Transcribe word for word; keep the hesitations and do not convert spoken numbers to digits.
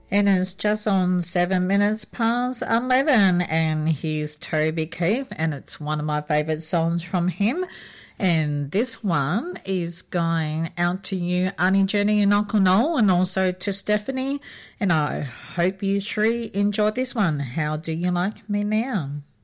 And it's just on seven minutes past eleven, and here's Toby Keith, and it's one of my favourite songs from him. And this one is going out to you, Auntie Jenny and Uncle Noel, and also to Stephanie. And I hope you three enjoyed this one. How do you like me now?